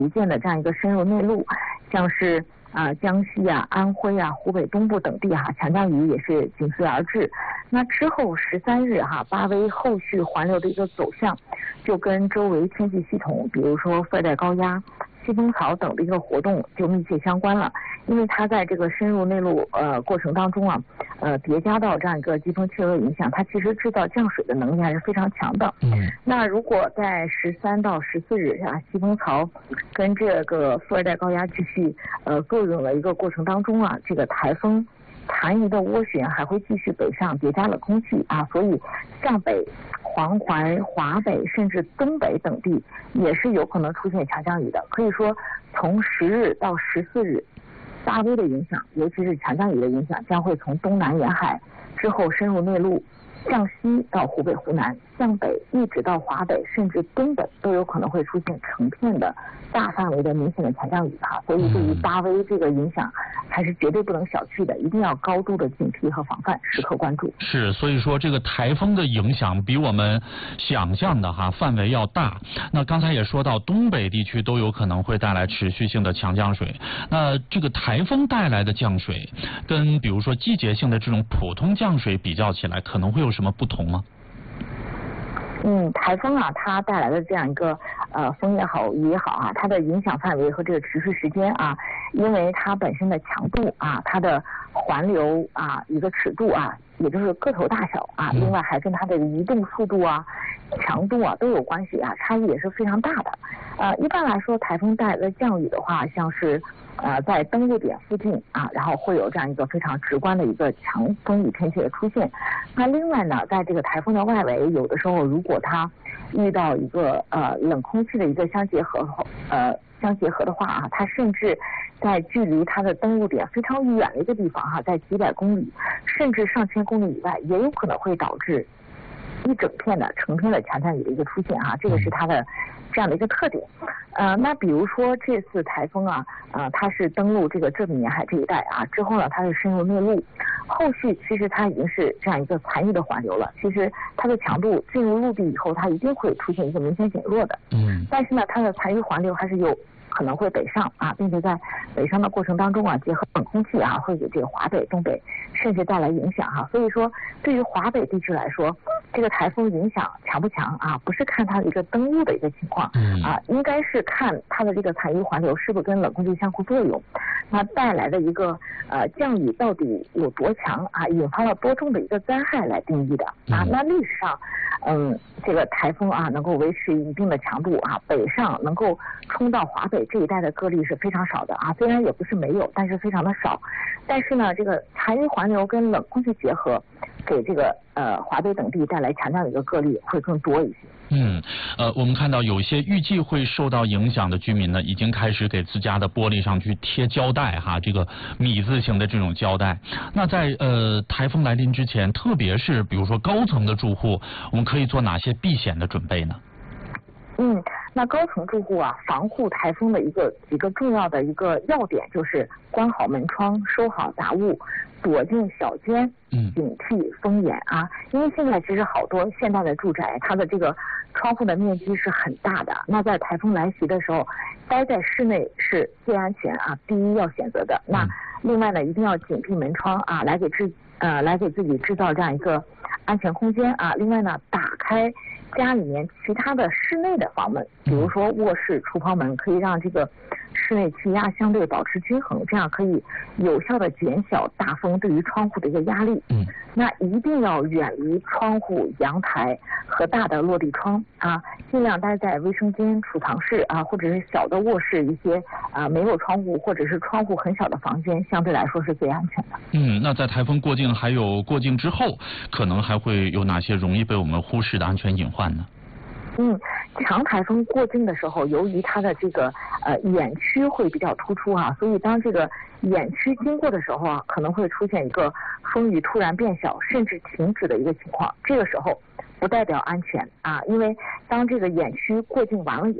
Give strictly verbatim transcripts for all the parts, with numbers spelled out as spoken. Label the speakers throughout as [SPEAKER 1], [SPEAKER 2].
[SPEAKER 1] 逐渐的这样一个深入内陆，像是啊、呃、江西啊、安徽啊、湖北东部等地哈、啊，强降雨也是紧随而至。那之后十三日哈、啊，巴威后续环流的一个走向，就跟周围天气系统，比如说副热带高压、西风槽等的一个活动就密切相关了，因为它在这个深入内陆呃过程当中啊，呃叠加到这样一个季风气流影响，它其实制造降水的能力还是非常强的。
[SPEAKER 2] 嗯，
[SPEAKER 1] 那如果在十三到十四日啊，西风槽跟这个副热带高压继续呃作用的一个过程当中啊，这个台风残余的涡旋还会继续北上叠加冷空气啊，所以向北、黄淮、华北甚至东北等地也是有可能出现强降雨的。可以说，从十日到十四日，大威的影响，尤其是强降雨的影响，将会从东南沿海之后深入内陆，向西到湖北、湖南，向北一直到华北甚至东北都有可能会出现成片的大范围的明显的强降雨哈。所以对于大威这个影响还是绝对不能小觑的，一定要高度的警惕和防范，时刻关注。
[SPEAKER 2] 是，所以说这个台风的影响比我们想象的哈范围要大。那刚才也说到东北地区都有可能会带来持续性的强降水，那这个台风带来的降水跟比如说季节性的这种普通降水比较起来，可能会有什么不同吗？
[SPEAKER 1] 嗯，台风啊，它带来的这样一个呃风也好，雨也好啊，它的影响范围和这个持续时间啊，因为它本身的强度啊，它的环流啊，一个尺度啊，也就是个头大小啊，另外还跟它的移动速度啊、强度啊都有关系啊，差异也是非常大的。呃，一般来说，台风带来的降雨的话，像是呃在登陆点附近啊，然后会有这样一个非常直观的一个强风雨天气的出现。那另外呢，在这个台风的外围，有的时候如果它遇到一个呃冷空气的一个相结合呃相结合的话啊，它甚至在距离它的登陆点非常远的一个地方哈、啊，在几百公里甚至上千公里以外，也有可能会导致一整片的成片的强降雨的一个出现啊，这个是它的这样的一个特点。呃，那比如说这次台风啊，呃，它是登陆这个浙闽沿海这一带啊，之后呢，它是深入内陆，后续其实它已经是这样一个残余的环流了。其实它的强度进入陆地以后，它一定会出现一个明显减弱的。
[SPEAKER 2] 嗯。
[SPEAKER 1] 但是呢，它的残余环流还是有可能会北上啊，并且在北上的过程当中啊，结合冷空气啊，会给这个华北、东北甚至带来影响哈、啊。所以说，对于华北地区来说，这个台风影响强不强啊？不是看它的一个登陆的一个情况，啊，应该是看它的这个残余环流是不是跟冷空气相互作用，那带来的一个呃降雨到底有多强啊，引发了多重的一个灾害来定义的啊。那历史上，嗯，这个台风啊能够维持一定的强度啊，北上能够冲到华北这一带的个例是非常少的啊，虽然也不是没有，但是非常的少。但是呢，这个残余环流跟冷空气结合，给这个呃华北等地带来强降雨的个例会更多一些。
[SPEAKER 2] 嗯，呃，我们看到有一些预计会受到影响的居民呢，已经开始给自家的玻璃上去贴胶带哈，这个米字形的这种胶带。那在呃台风来临之前，特别是比如说高层的住户，我们可以做哪些避险的准备呢？
[SPEAKER 1] 嗯，那高层住户啊，防护台风的一个几个重要的一个要点就是关好门窗，收好杂物，躲进小间，警惕风眼啊。因为现在其实好多现代的住宅，它的这个窗户的面积是很大的，那在台风来袭的时候，待在室内是最安全啊，第一要选择的。那另外呢，一定要紧闭门窗啊，来给制呃来给自己制造这样一个安全空间啊。另外呢，打开家里面其他的室内的房门，比如说卧室、厨房门，可以让这个室内气压相对保持均衡，这样可以有效的减小大风对于窗户的一个压力。嗯，那一定要远离窗户、阳台和大的落地窗啊，尽量待在卫生间、储藏室啊，或者是小的卧室，一些啊没有窗户或者是窗户很小的房间，相对来说是最安全的。
[SPEAKER 2] 嗯，那在台风过境还有过境之后，可能还会有哪些容易被我们忽视的安全隐患呢？
[SPEAKER 1] 嗯，强台风过境的时候，由于它的这个呃眼区会比较突出啊，所以当这个眼区经过的时候啊，可能会出现一个风雨突然变小，甚至停止的一个情况。这个时候不代表安全啊，因为当这个眼区过境完了以后，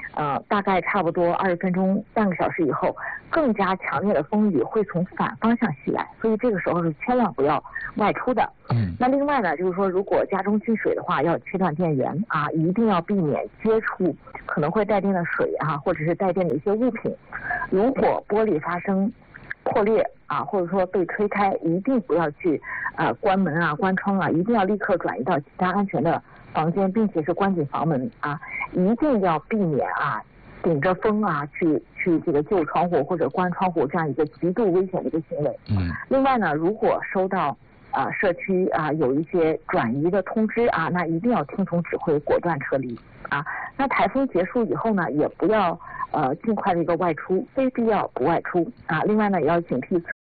[SPEAKER 1] 呃，大概差不多二十分钟、半个小时以后，更加强烈的风雨会从反方向袭来，所以这个时候是千万不要外出的。
[SPEAKER 2] 嗯。
[SPEAKER 1] 那另外呢，就是说，如果家中进水的话，要切断电源啊，一定要避免接触可能会带电的水啊，或者是带电的一些物品。如果玻璃发生破裂啊，或者说被吹开，一定不要去呃关门啊、关窗啊，一定要立刻转移到其他安全的房间，并且是关紧房门啊，一定要避免啊顶着风啊去去这个救窗户或者关窗户这样一个极度危险的一个行为。
[SPEAKER 2] 嗯。
[SPEAKER 1] 另外呢，如果收到啊、呃、社区啊、呃、有一些转移的通知啊，那一定要听从指挥，果断撤离啊。那台风结束以后呢，也不要呃尽快的一个外出，非必要不外出啊。另外呢，也要警惕